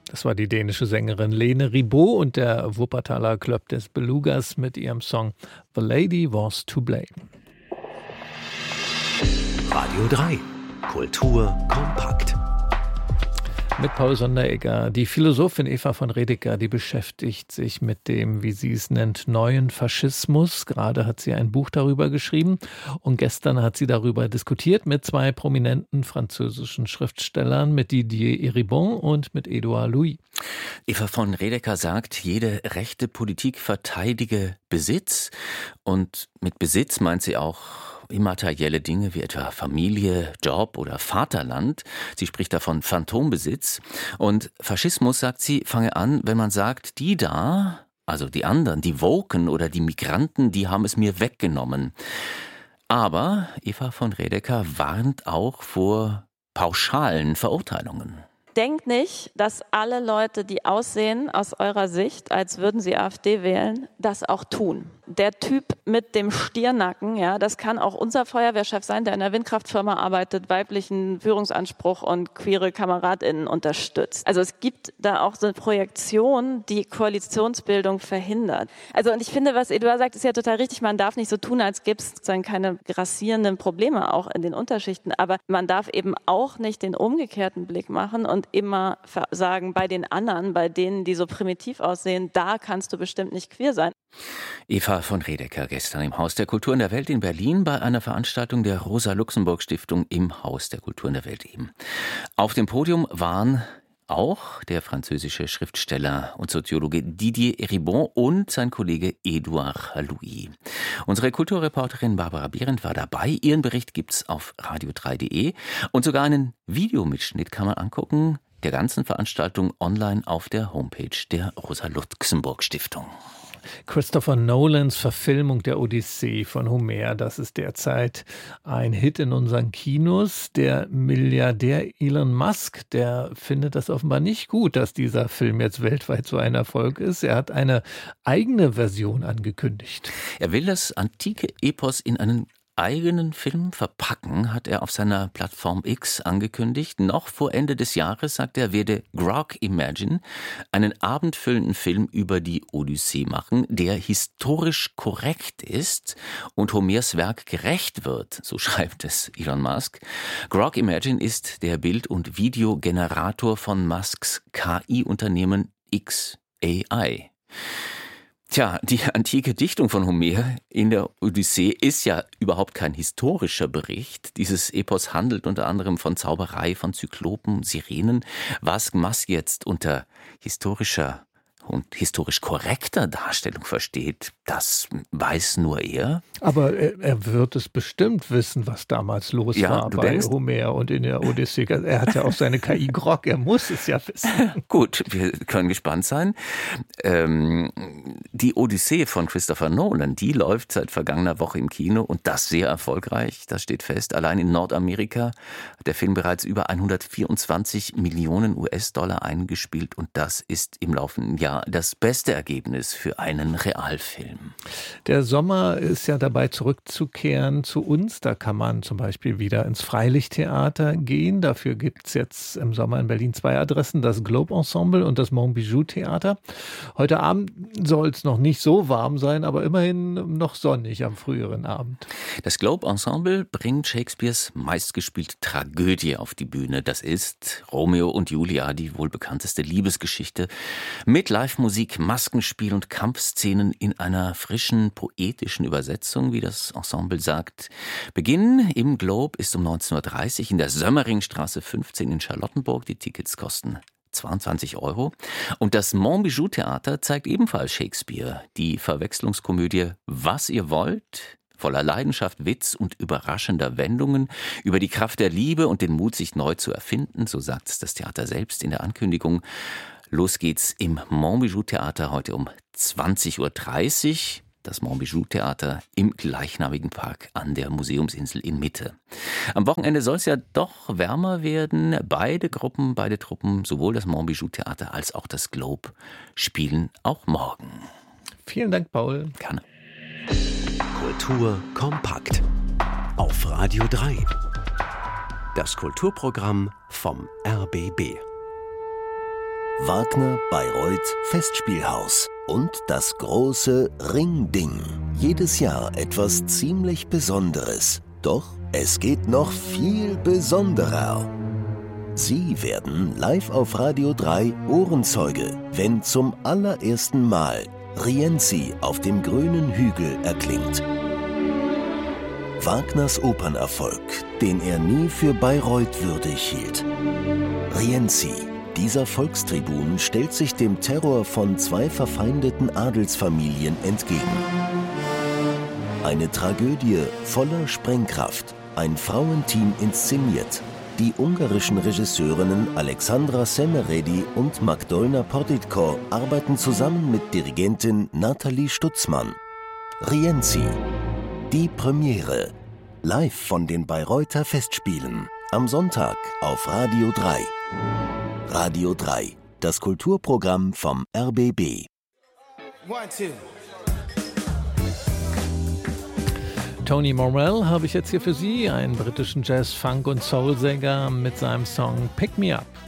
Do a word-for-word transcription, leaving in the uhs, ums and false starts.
Das war die dänische Sängerin Lene Ribot und der Wuppertaler Club des Belugas mit ihrem Song The Lady Was to Blame. Radio drei. Kultur kompakt. Mit Paul Sonderegger. Die Philosophin Eva von Redeker, die beschäftigt sich mit dem, wie sie es nennt, neuen Faschismus. Gerade hat sie ein Buch darüber geschrieben und gestern hat sie darüber diskutiert mit zwei prominenten französischen Schriftstellern, mit Didier Eribon und mit Edouard Louis. Eva von Redeker sagt, jede rechte Politik verteidige Besitz, und mit Besitz meint sie auch immaterielle Dinge wie etwa Familie, Job oder Vaterland. Sie spricht davon Phantombesitz. Und Faschismus, sagt sie, fange an, wenn man sagt, die da, also die anderen, die Woken oder die Migranten, die haben es mir weggenommen. Aber Eva von Redeker warnt auch vor pauschalen Verurteilungen. Denkt nicht, dass alle Leute, die aussehen aus eurer Sicht, als würden sie AfD wählen, das auch tun. Der Typ mit dem Stiernacken, ja, das kann auch unser Feuerwehrchef sein, der in einer Windkraftfirma arbeitet, weiblichen Führungsanspruch und queere KameradInnen unterstützt. Also es gibt da auch so eine Projektion, die Koalitionsbildung verhindert. Also und ich finde, was Eduard sagt, ist ja total richtig. Man darf nicht so tun, als gäbe es sozusagen keine grassierenden Probleme auch in den Unterschichten. Aber man darf eben auch nicht den umgekehrten Blick machen und immer sagen, bei den anderen, bei denen, die so primitiv aussehen, da kannst du bestimmt nicht queer sein. Eva von Redeker gestern im Haus der Kultur in der Welt in Berlin bei einer Veranstaltung der Rosa-Luxemburg-Stiftung im Haus der Kultur in der Welt eben. Auf dem Podium waren auch der französische Schriftsteller und Soziologe Didier Eribon und sein Kollege Edouard Louis. Unsere Kulturreporterin Barbara Behrendt war dabei. Ihren Bericht gibt's auf radio drei punkt de und sogar einen Videomitschnitt kann man angucken, der ganzen Veranstaltung online auf der Homepage der Rosa-Luxemburg-Stiftung. Christopher Nolans Verfilmung der Odyssee von Homer, das ist derzeit ein Hit in unseren Kinos. Der Milliardär Elon Musk, der findet das offenbar nicht gut, dass dieser Film jetzt weltweit so ein Erfolg ist. Er hat eine eigene Version angekündigt. Er will das antike Epos in einen eigenen Film verpacken, hat er auf seiner Plattform X angekündigt. Noch vor Ende des Jahres, sagt er, werde Grok Imagine einen abendfüllenden Film über die Odyssee machen, der historisch korrekt ist und Homers Werk gerecht wird, so schreibt es Elon Musk. Grok Imagine ist der Bild- und Videogenerator von Musks K I-Unternehmen X A I. Tja, die antike Dichtung von Homer in der Odyssee ist ja überhaupt kein historischer Bericht. Dieses Epos handelt unter anderem von Zauberei, von Zyklopen, Sirenen. Was Musk jetzt unter historischer und historisch korrekter Darstellung versteht, das weiß nur er. Aber er, er wird es bestimmt wissen, was damals los ja, war bei denkst? Homer und in der Odyssee. Er hat ja auch seine K I Grok, er muss es ja wissen. Gut, wir können gespannt sein. Ähm, die Odyssee von Christopher Nolan, die läuft seit vergangener Woche im Kino und das sehr erfolgreich, das steht fest. Allein in Nordamerika hat der Film bereits über hundertvierundzwanzig Millionen U S-Dollar eingespielt und das ist im laufenden Jahr das beste Ergebnis für einen Realfilm. Der Sommer ist ja dabei zurückzukehren zu uns. Da kann man zum Beispiel wieder ins Freilichttheater gehen. Dafür gibt es jetzt im Sommer in Berlin zwei Adressen, das Globe Ensemble und das Montbijou Theater. Heute Abend soll es noch nicht so warm sein, aber immerhin noch sonnig am früheren Abend. Das Globe Ensemble bringt Shakespeares meistgespielte Tragödie auf die Bühne. Das ist Romeo und Julia, die wohl bekannteste Liebesgeschichte, mit Live-Musik, Maskenspiel und Kampfszenen in einer frischen, poetischen Übersetzung, wie das Ensemble sagt. Beginn im Globe ist um neunzehn Uhr dreißig in der Sömmeringstraße fünfzehn in Charlottenburg. Die Tickets kosten zweiundzwanzig Euro. Und das Montbijou Theater zeigt ebenfalls Shakespeare. Die Verwechslungskomödie Was ihr wollt, voller Leidenschaft, Witz und überraschender Wendungen, über die Kraft der Liebe und den Mut, sich neu zu erfinden, so sagt es das Theater selbst in der Ankündigung. Los geht's im Montbijou Theater heute um zwanzig Uhr dreißig. Das Montbijou Theater im gleichnamigen Park an der Museumsinsel in Mitte. Am Wochenende soll es ja doch wärmer werden. Beide Gruppen, beide Truppen, sowohl das Montbijou Theater als auch das Globe, spielen auch morgen. Vielen Dank, Paul. Gerne. Kultur kompakt. Auf Radio drei. Das Kulturprogramm vom R B B. Wagner Bayreuth Festspielhaus und das große Ringding. Jedes Jahr etwas ziemlich Besonderes. Doch es geht noch viel besonderer. Sie werden live auf Radio drei Ohrenzeuge, wenn zum allerersten Mal Rienzi auf dem grünen Hügel erklingt. Wagners Opernerfolg, den er nie für Bayreuth würdig hielt. Rienzi, dieser Volkstribun, stellt sich dem Terror von zwei verfeindeten Adelsfamilien entgegen. Eine Tragödie voller Sprengkraft, ein Frauenteam inszeniert. Die ungarischen Regisseurinnen Alexandra Semeredi und Magdolna Portitko arbeiten zusammen mit Dirigentin Nathalie Stutzmann. Rienzi, die Premiere, live von den Bayreuther Festspielen, am Sonntag auf Radio drei. Radio drei, das Kulturprogramm vom R B B. One, two. Tony Morell habe ich jetzt hier für Sie, einen britischen Jazz-, Funk- und Soul-Sänger mit seinem Song Pick Me Up.